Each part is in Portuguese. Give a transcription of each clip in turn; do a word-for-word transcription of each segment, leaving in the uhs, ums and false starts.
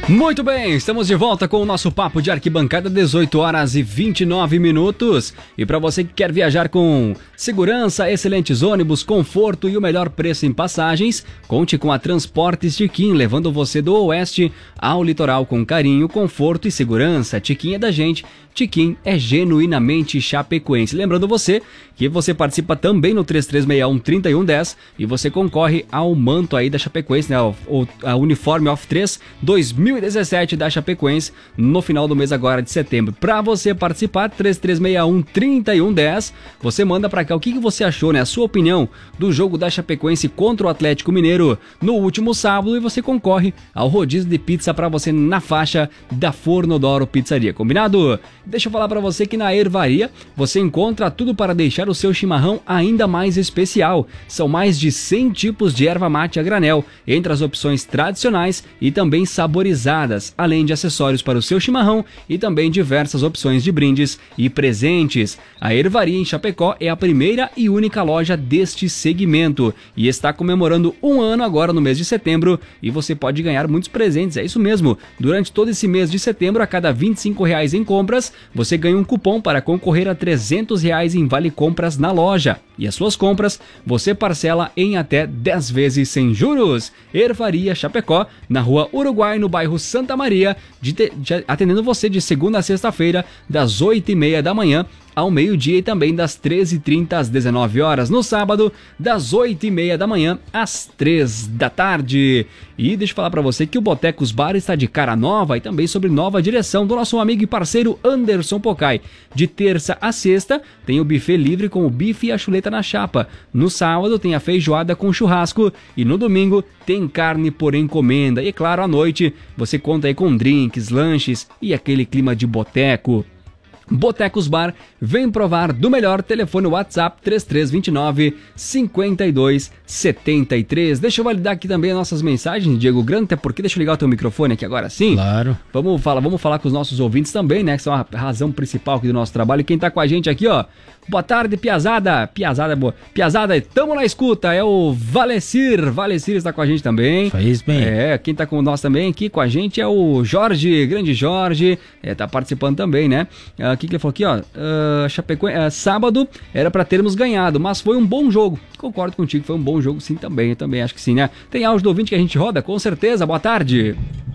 Muito bem, estamos de volta com o nosso papo de arquibancada, dezoito horas e vinte e nove minutos. E para você que quer viajar com segurança, excelentes ônibus, conforto e o melhor preço em passagens, conte com a Transportes Tiquim, levando você do oeste ao litoral com carinho, conforto e segurança. Tiquim é da gente, Tiquim é genuinamente chapecoense. Lembrando você que você participa também no três três seis um, três um um zero e você concorre ao manto aí da Chapecoense, né? O, o a Uniforme Off três dois mil e dezessete da Chapecoense no final do mês agora de setembro. Para você participar, três três seis um, três um um zero, você manda para cá o que, que você achou, né? A sua opinião do jogo da Chapecoense contra o Atlético Mineiro no último sábado e você concorre ao rodízio de pizza para você na faixa da Forno Doro Pizzaria. Combinado? Deixa eu falar para você que na Ervaria você encontra tudo para deixar o seu chimarrão ainda mais especial. São mais de cem tipos de erva mate a granel, entre as opções tradicionais e também saborizadas, além de acessórios para o seu chimarrão e também diversas opções de brindes e presentes. A Ervaria em Chapecó é a primeira e única loja deste segmento e está comemorando um ano agora no mês de setembro e você pode ganhar muitos presentes, é isso mesmo. Durante todo esse mês de setembro, a cada vinte e cinco reais em compras, você ganha um cupom para concorrer a trezentos reais em vale compras na loja. E as suas compras você parcela em até dez vezes sem juros. Ervaria Chapecó, na rua Uruguai, no bairro Santa Maria, de te, de, atendendo você de segunda a sexta-feira, das oito e meia da manhã ao meio-dia e também das treze e trinta às dezenove horas. No sábado, das oito e meia da manhã às três da tarde. E deixa eu falar para você que o Botecos Bar está de cara nova e também sobre nova direção do nosso amigo e parceiro Anderson Pocai. De terça a sexta tem o buffet livre com o bife e a chuleta na chapa. No sábado tem a feijoada com churrasco e no domingo tem carne por encomenda. E claro, à noite você conta aí com drinks, lanches e aquele clima de boteco. Botecos Bar, vem provar do melhor. Telefone WhatsApp três três dois nove, cinco dois sete três. Deixa eu validar aqui também as nossas mensagens, Diego Grande, até porque deixa eu ligar o teu microfone aqui agora sim. Claro. Vamos falar, vamos falar com os nossos ouvintes também, né, que são a razão principal aqui do nosso trabalho. Quem tá com a gente aqui, ó, boa tarde, Piazada, Piazada, boa, Piazada, tamo na escuta, é o Valecir, Valecir está com a gente também. Faz bem. É, quem tá com nós também aqui com a gente é o Jorge, grande Jorge, é, tá participando também, né. O que, que ele falou aqui, ó? Uh, Chapecoense, uh, sábado era pra termos ganhado, mas foi um bom jogo. Concordo contigo, foi um bom jogo sim também. Eu também acho que sim, né? Tem áudio do ouvinte que a gente roda, com certeza. Boa tarde.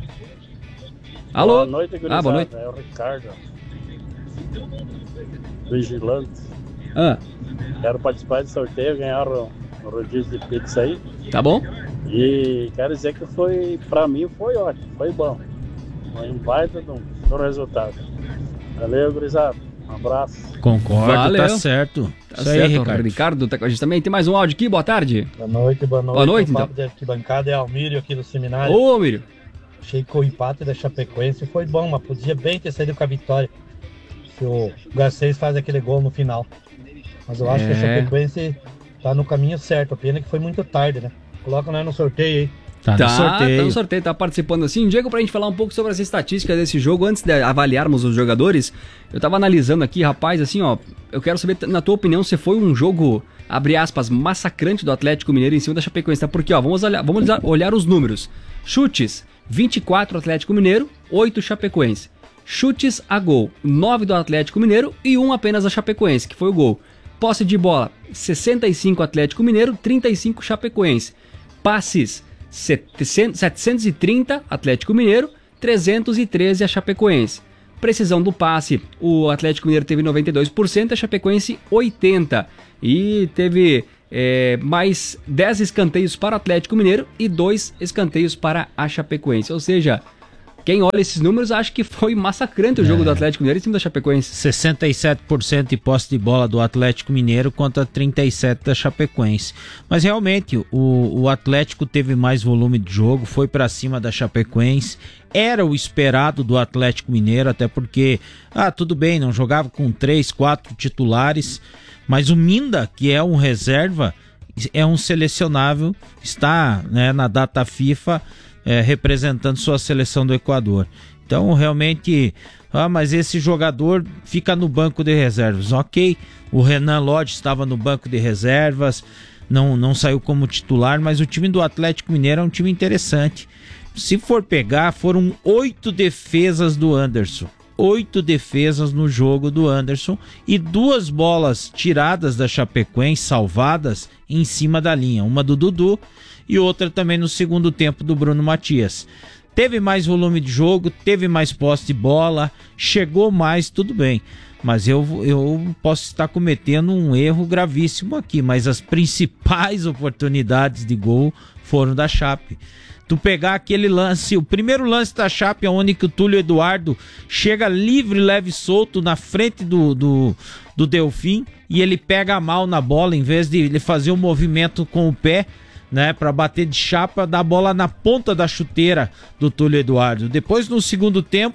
Alô? Boa noite, gurizada. Ah, boa noite. É o Ricardo. Vigilante. Ah. Quero participar do sorteio, ganhar o, o rodízio de pizza aí. Tá bom? E quero dizer que foi, pra mim, foi ótimo, foi bom. Foi um baita do, do resultado. Valeu, gurizada. Um abraço. Concordo, Valeu. tá certo. Tá Isso certo, aí, Ricardo. Ricardo tá com a gente também. Tem mais um áudio aqui, boa tarde. Boa noite, boa noite. Boa noite, o então. papo de arquibancada é Almírio aqui do seminário. Ô, Mírio. Achei que o empate da Chapecoense foi bom, mas podia bem ter saído com a vitória. Se o Garcês faz aquele gol no final. Mas eu acho É. que a Chapecoense tá no caminho certo. A pena que foi muito tarde, né? Coloca nós no sorteio aí. Tá, Tá, no sorteio. tá no sorteio, tá participando assim. Diego, pra gente falar um pouco sobre as estatísticas desse jogo, antes de avaliarmos os jogadores, eu tava analisando aqui, rapaz, assim, ó, eu quero saber, na tua opinião, se foi um jogo, abre aspas, massacrante do Atlético Mineiro em cima da Chapecoense, tá? Porque, ó, vamos olhar, vamos olhar os números. Chutes, vinte e quatro Atlético Mineiro, oito Chapecoense. Chutes a gol, nove do Atlético Mineiro e um apenas da Chapecoense, que foi o gol. Posse de bola, sessenta e cinco Atlético Mineiro, trinta e cinco Chapecoense. Passes, setecentos e trinta Atlético Mineiro, trezentos e treze a Chapecoense. Precisão do passe, o Atlético Mineiro teve noventa e dois por cento, a Chapecoense oitenta por cento. E teve é, mais dez escanteios para o Atlético Mineiro e dois escanteios para a Chapecoense. Ou seja, quem olha esses números acha que foi massacrante o jogo É. do Atlético Mineiro em cima da Chapecoense. sessenta e sete por cento de posse de bola do Atlético Mineiro contra trinta e sete por cento da Chapecoense. Mas realmente o, o Atlético teve mais volume de jogo, foi para cima da Chapecoense. Era o esperado do Atlético Mineiro, até porque, ah, tudo bem, não jogava com três, quatro titulares, mas o Minda, que é um reserva, é um selecionável, está, né, na data FIFA, É, representando sua seleção do Equador. Então realmente, ah, mas esse jogador fica no banco de reservas. Ok, o Renan Lodge estava no banco de reservas, não, não saiu como titular, mas o time do Atlético Mineiro é um time interessante. se for pegar, foram oito defesas do Anderson. Oito defesas no jogo do Anderson e duas bolas tiradas da Chapecoense, salvadas em cima da linha. Uma do Dudu e outra também no segundo tempo do Bruno Matias. Teve mais volume de jogo, teve mais posse de bola, chegou mais, tudo bem. Mas eu, eu posso estar cometendo um erro gravíssimo aqui, mas as principais oportunidades de gol foram da Chape. Tu pegar aquele lance, o primeiro lance da Chape, onde que o Túlio Eduardo chega livre, leve e solto na frente do, do, do Delfim, e ele pega mal na bola, em vez de ele fazer um movimento com o pé, né, para bater de chapa, dá a bola na ponta da chuteira do Túlio Eduardo. Depois, no segundo tempo,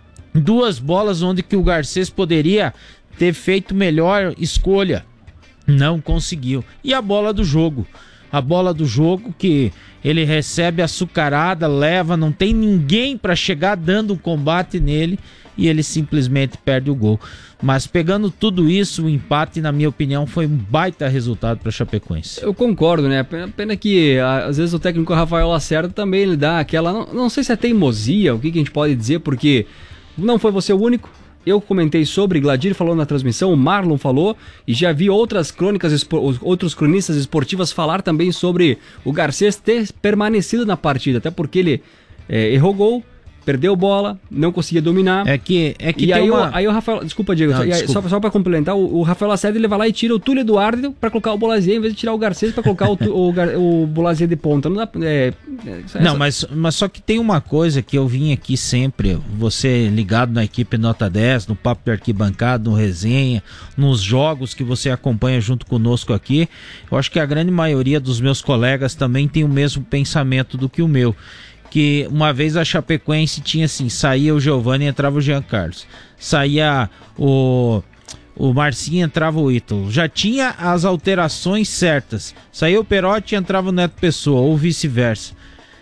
duas bolas onde que o Garcês poderia ter feito melhor escolha, não conseguiu. E a bola do jogo, a bola do jogo que ele recebe açucarada, leva, não tem ninguém para chegar dando um combate nele e ele simplesmente perde o gol. Mas pegando tudo isso, o empate, na minha opinião, foi um baita resultado para a Chapecoense. Eu concordo, né? Pena que às vezes o técnico Rafael Lacerda também ele dá aquela, não, não sei se é teimosia, o que, que a gente pode dizer, porque não foi você o único. Eu comentei sobre, Gladir falou na transmissão, o Marlon falou, e já vi outras crônicas, outros cronistas esportivas falar também sobre o Garcês ter permanecido na partida, até porque ele é, errou gol, perdeu bola, não conseguia dominar. É que, é que e tem aí, uma... o, aí o Rafael, desculpa Diego, não, aí, desculpa. só, só para complementar, o, o Rafael Lacerda ele vai lá e tira o Túlio Eduardo para colocar o Bolazier, em vez de tirar o Garcês para colocar o, o, o Bolazier de ponta. Não, dá, é, é, não mas, mas só que tem uma coisa que eu vim aqui sempre, você ligado na equipe Nota dez, no Papo de Arquibancada, no Resenha, nos jogos que você acompanha junto conosco aqui, eu acho que a grande maioria dos meus colegas também tem o mesmo pensamento do que o meu. Que uma vez a Chapecoense tinha assim, saía o Giovani e entrava o Jean Carlos, saía o, o Marcinho, entrava o Ítalo, já tinha as alterações certas, saía o Perotti e entrava o Neto Pessoa, ou vice-versa.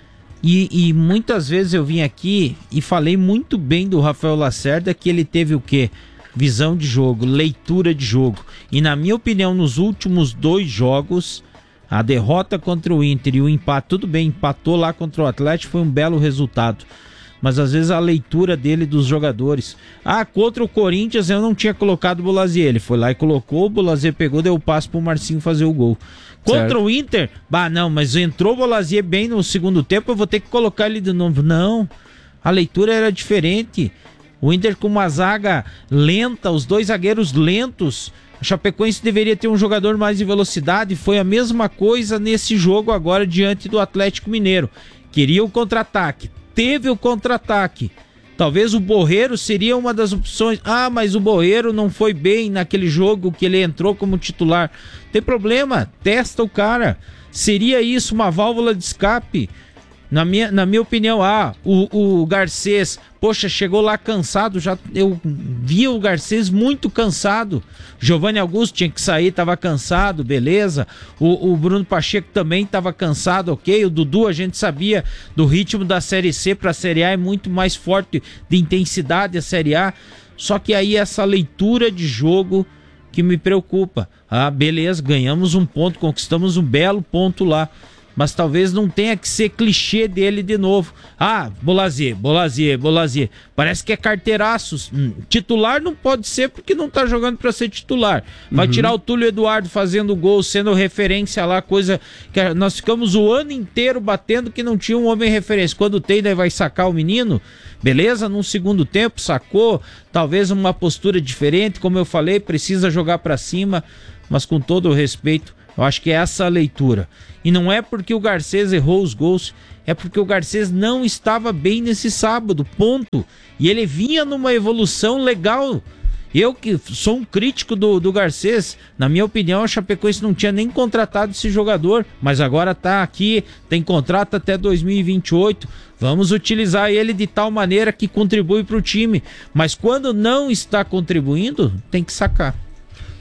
E, e muitas vezes eu vim aqui e falei muito bem do Rafael Lacerda, que ele teve o quê? Visão de jogo, leitura de jogo, e na minha opinião nos últimos dois jogos, a derrota contra o Inter e o empate, tudo bem, empatou lá contra o Atlético, foi um belo resultado. Mas às vezes a leitura dele dos jogadores. Ah, contra o Corinthians eu não tinha colocado o Bolazier. Ele foi lá e colocou, o Bolazier pegou, deu o passe pro Marcinho fazer o gol. Contra certo. O Inter, bah não, mas entrou o Bolazier bem no segundo tempo, eu vou ter que colocar ele de novo. Não, a leitura era diferente. O Inter com uma zaga lenta, os dois zagueiros lentos. A Chapecoense deveria ter um jogador mais de velocidade. Foi a mesma coisa nesse jogo agora diante do Atlético Mineiro. Queria o contra-ataque, teve o contra-ataque. Talvez o Borreiro seria uma das opções. Ah, mas o Borreiro não foi bem naquele jogo que ele entrou como titular. Não tem problema, testa o cara. Seria isso uma válvula de escape? Na minha, na minha opinião, ah, o, o Garcês, poxa, chegou lá cansado, já eu vi o Garcês muito cansado. Giovanni Augusto tinha que sair, estava cansado, beleza. O, o Bruno Pacheco também estava cansado, ok. O Dudu, a gente sabia do ritmo da Série C para a Série A, é muito mais forte de intensidade a Série A. Só que aí essa leitura de jogo que me preocupa. Ah, beleza, ganhamos um ponto, conquistamos um belo ponto lá. Mas talvez não tenha que ser clichê dele de novo. Ah, Bolazier, Bolazier, Bolazier. Parece que é carteiraço. Hum, titular não pode ser porque não tá jogando para ser titular. Vai uhum. tirar o Túlio Eduardo fazendo gol, sendo referência lá, coisa que nós ficamos o ano inteiro batendo que não tinha um homem referência. Quando tem, daí vai sacar o menino. Beleza, num segundo tempo sacou, talvez uma postura diferente, como eu falei, precisa jogar para cima, mas com todo o respeito, eu acho que é essa a leitura. E não é porque o Garcês errou os gols, é porque o Garcês não estava bem nesse sábado, ponto. E ele vinha numa evolução legal. Eu que sou um crítico do, do Garcês, na minha opinião, a Chapecoense não tinha nem contratado esse jogador, mas agora tá aqui, tem contrato até dois mil e vinte e oito, vamos utilizar ele de tal maneira que contribui para o time. Mas quando não está contribuindo, tem que sacar.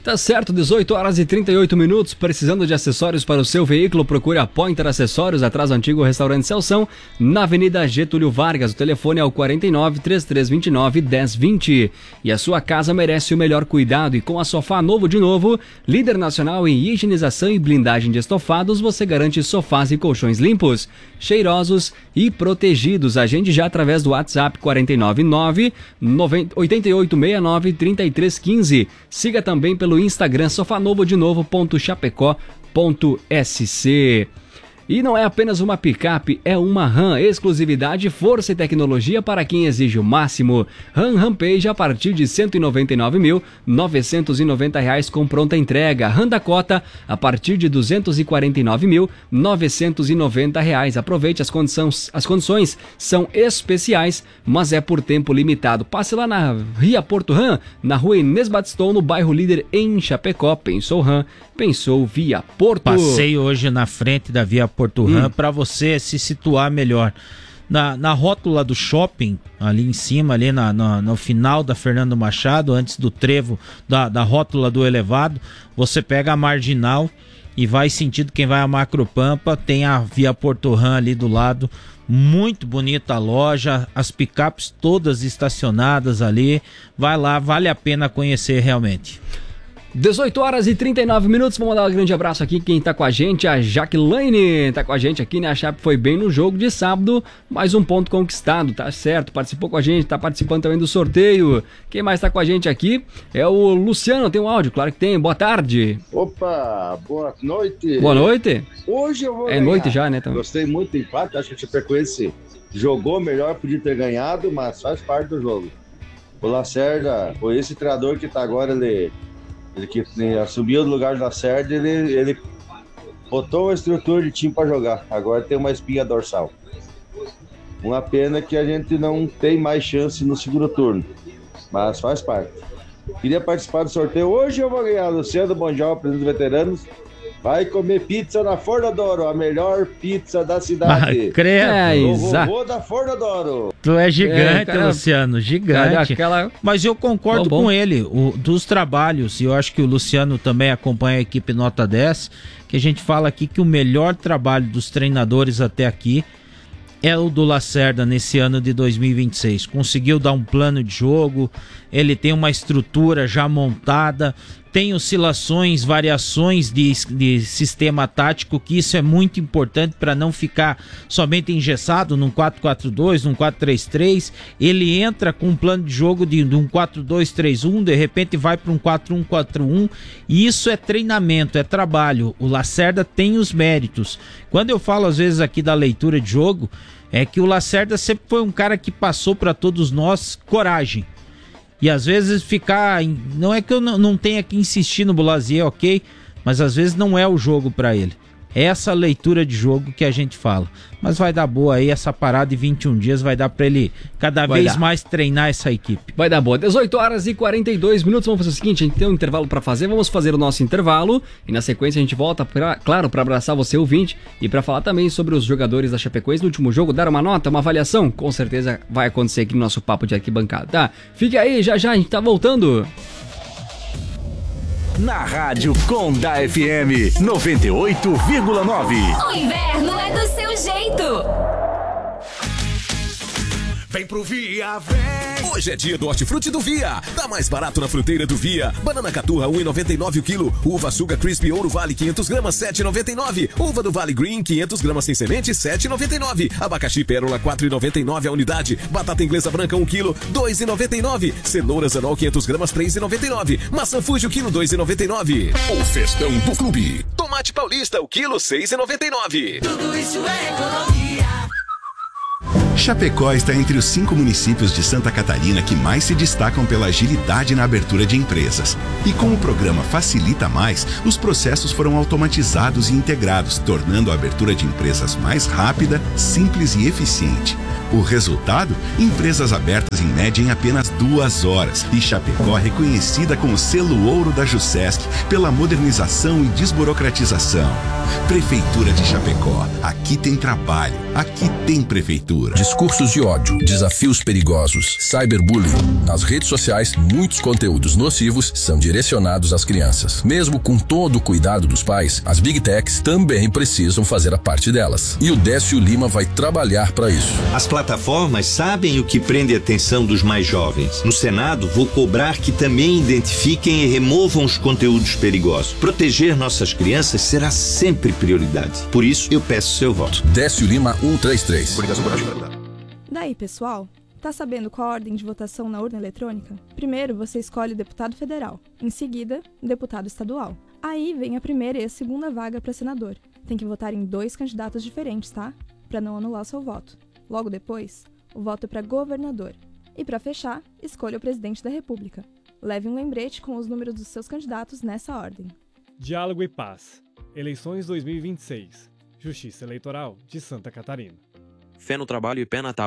Tá certo, dezoito horas e trinta e oito minutos, precisando de acessórios para o seu veículo, procure a Pointer Acessórios, atrás do antigo restaurante Celção, na Avenida Getúlio Vargas. O telefone é o quarenta e nove, três três dois nove, dez vinte. E a sua casa merece o melhor cuidado, e com a Sofá Novo de Novo, líder nacional em higienização e blindagem de estofados, você garante sofás e colchões limpos, cheirosos e protegidos. Agende já através do WhatsApp quarenta e nove nove, oito oito seis nove, três três um cinco. Siga também pelo Instagram sofanovodenovo.chapecó.sc. E não é apenas uma picape, é uma RAM, exclusividade, força e tecnologia para quem exige o máximo. RAM Rampage a partir de cento e noventa e nove mil, novecentos e noventa reais com pronta entrega. RAM Dakota a partir de duzentos e quarenta e nove mil, novecentos e noventa reais. Aproveite, as condições, as condições são especiais, mas é por tempo limitado. Passe lá na Ria Porto RAM, na rua Inês Batistão, no bairro Líder em Chapecó. Pensou RAM, pensou Via Porto. Passei hoje na frente da Via Porto RAM hum. para você se situar melhor. Na, na rótula do shopping, ali em cima, ali na, na, no final da Fernando Machado, antes do trevo da, da rótula do elevado, você pega a marginal e vai sentido quem vai a Macropampa, tem a Via Porto RAM ali do lado. Muito bonita a loja, as picapes todas estacionadas ali. Vai lá, vale a pena conhecer realmente. dezoito horas e trinta e nove minutos, vamos mandar um grande abraço aqui, quem tá com a gente, a Jaqueline, tá com a gente aqui, né, a Chape foi bem no jogo de sábado, mais um ponto conquistado, tá certo, participou com a gente, tá participando também do sorteio. Quem mais tá com a gente aqui é o Luciano, tem um áudio, claro que tem, boa tarde. Opa, boa noite. Boa noite. Hoje eu vou É ganhar. noite já, né? Então. Gostei muito do empate, acho que o Chapecoense jogou melhor, podia ter ganhado, mas faz parte do jogo. O Lacerda, foi esse treinador que tá agora, ele... Ele que assumiu do lugar do Lacerda, ele, ele botou uma estrutura de time para jogar. Agora tem uma espinha dorsal. Uma pena que a gente não tem mais chance no segundo turno, mas faz parte. Queria participar do sorteio. Hoje eu vou ganhar. Luciano Bonjol, presidente dos veteranos, vai comer pizza na Forno Douro, a melhor pizza da cidade. Ah, credo. O vovô da Forno Douro. Tu é gigante, é, cara, Luciano, gigante. Aquela... Mas eu concordo bom, bom. com ele, o, dos trabalhos, e eu acho que o Luciano também acompanha a equipe Nota dez, que a gente fala aqui que o melhor trabalho dos treinadores até aqui é o do Lacerda nesse ano de dois mil e vinte e seis. Conseguiu dar um plano de jogo, ele tem uma estrutura já montada, tem oscilações, variações de, de sistema tático, que isso é muito importante para não ficar somente engessado num quatro quatro dois, num quatro três três. Ele entra com um plano de jogo de, de um quatro dois três um, de repente vai para um quatro um quatro um, e isso é treinamento, é trabalho. O Lacerda tem os méritos. Quando eu falo às vezes aqui da leitura de jogo, é que o Lacerda sempre foi um cara que passou para todos nós coragem. E às vezes ficar... Não é que eu não, não tenha que insistir no Boulazier, ok? Mas às vezes não é o jogo para ele. É essa leitura de jogo que a gente fala. Mas vai dar boa aí, essa parada de vinte e um dias vai dar para ele cada vai vez dar. mais treinar essa equipe. Vai dar boa. dezoito horas e quarenta e dois minutos. Vamos fazer o seguinte, a gente tem um intervalo para fazer. Vamos fazer o nosso intervalo e na sequência a gente volta, pra, claro, para abraçar você ouvinte e para falar também sobre os jogadores da Chapecoense no último jogo, dar uma nota, uma avaliação. Com certeza vai acontecer aqui no nosso papo de arquibancada, tá? Fique aí, já já a gente tá voltando. Na Rádio Conda F M noventa e oito vírgula nove. O inverno é do seu jeito. Vem pro Via, vem! Hoje é dia do hortifruti do Via. Tá mais barato na fruteira do Via. Banana caturra, um real e noventa e nove o quilo. Uva Suga Crispy Ouro Vale, quinhentos gramas, sete reais e noventa e nove. Uva do Vale Green, quinhentos gramas sem semente, sete reais e noventa e nove. Abacaxi Pérola, quatro reais e noventa e nove a unidade. Batata inglesa branca, um quilo, dois reais e noventa e nove. Cenoura Zanol, quinhentos gramas, três reais e noventa e nove. Maçã Fuji, o quilo, dois reais e noventa e nove. O festão do clube. Tomate paulista, o quilo, seis reais e noventa e nove. Tudo isso é economia. Chapecó está entre os cinco municípios de Santa Catarina que mais se destacam pela agilidade na abertura de empresas. E com o programa Facilita Mais, os processos foram automatizados e integrados, tornando a abertura de empresas mais rápida, simples e eficiente. O resultado? Empresas abertas em média em apenas duas horas. E Chapecó reconhecida com o selo ouro da Jusesc pela modernização e desburocratização. Prefeitura de Chapecó. Aqui tem trabalho. Aqui tem prefeitura. Discursos de ódio, desafios perigosos, cyberbullying. Nas redes sociais, muitos conteúdos nocivos são direcionados às crianças. Mesmo com todo o cuidado dos pais, as Big Techs também precisam fazer a parte delas. E o Décio Lima vai trabalhar para isso. As plataformas sabem o que prende a atenção dos mais jovens. No Senado, vou cobrar que também identifiquem e removam os conteúdos perigosos. Proteger nossas crianças será sempre prioridade. Por isso, eu peço seu voto. Décio Lima cento e trinta e três. Daí, pessoal, tá sabendo qual a ordem de votação na urna eletrônica? Primeiro, você escolhe o deputado federal. Em seguida, deputado estadual. Aí vem a primeira e a segunda vaga para senador. Tem que votar em dois candidatos diferentes, tá? Para não anular o seu voto. Logo depois, o voto é para governador. E para fechar, escolha o presidente da República. Leve um lembrete com os números dos seus candidatos nessa ordem. Diálogo e Paz. Eleições dois mil e vinte e seis. Justiça Eleitoral de Santa Catarina. Fé no trabalho e pé na tábua.